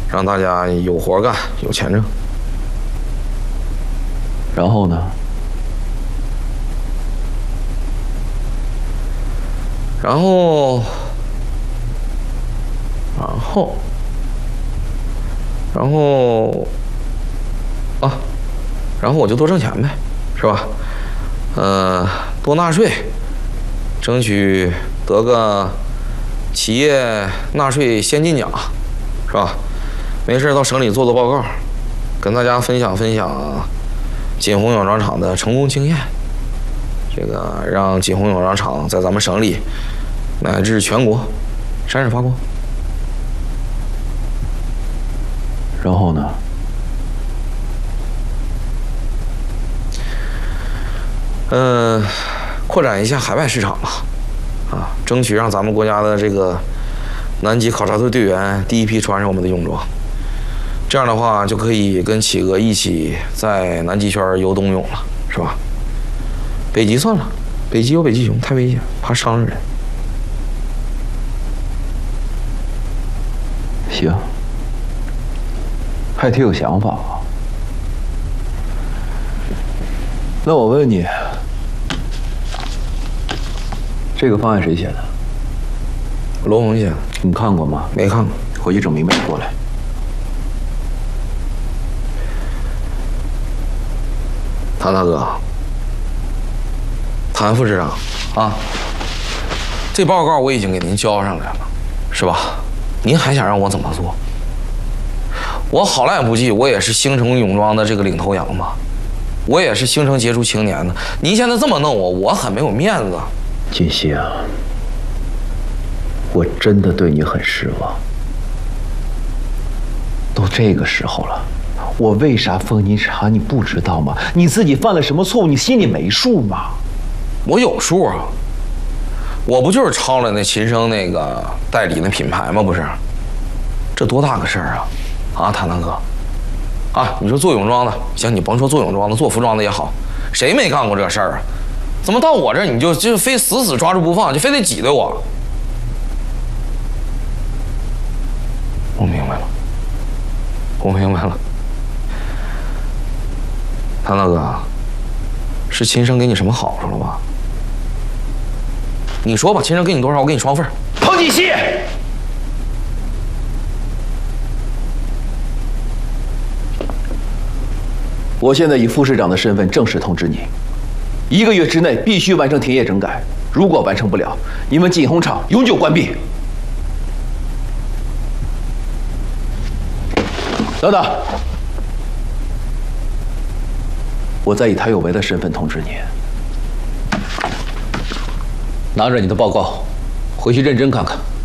让大家有活干，有钱挣。 然后呢？ 然后我就多挣钱呗，是吧？多纳税，争取得个企业纳税先进奖，是吧？没事到省里做做报告，跟大家分享分享锦宏泳装厂的成功经验。这个让锦宏泳装厂在咱们省里乃至全国闪闪发光。 然后呢？ 扩展一下海外市场吧，争取让咱们国家的这个南极考察队队员第一批穿上我们的泳装，这样的话就可以跟企鹅一起在南极圈游冬泳了，是吧？北极算了，北极有北极熊，太危险，怕伤着人。 行，还挺有想法啊。那我问你，这个方案谁写的？ 罗红写的。 你看过吗？ 没看过。 回去整明白过来。 谭大哥，谭副市长啊，这报告我已经给您交上来了，是吧？您还想让我怎么做？我好赖不济，我也是星城泳装的这个领头羊嘛，我也是星城杰出青年的。您现在这么弄我，我很没有面子。 锦溪啊，我真的对你很失望。都这个时候了，我为啥封你场你不知道吗？你自己犯了什么错误，你心里没数吗？ 我有数啊，我不就是抄了那秦升那个代理那品牌吗？不是，这多大个事儿啊！啊，谭大哥，啊，你说做泳装的，行，你甭说做泳装的，做服装的也好，谁没干过这事儿啊？怎么到我这儿你就非死死抓住不放，就非得挤兑我？我明白了，我明白了，谭大哥，是秦升给你什么好处了吧？你说吧，秦升给你多少，我给你双份。 彭锦溪，我现在以副市长的身份正式通知你，1个月之内必须完成停业整改，如果完成不了，你们锦宏厂永久关闭。等等，我再以谭有为的身份通知你，拿着你的报告，回去认真看看。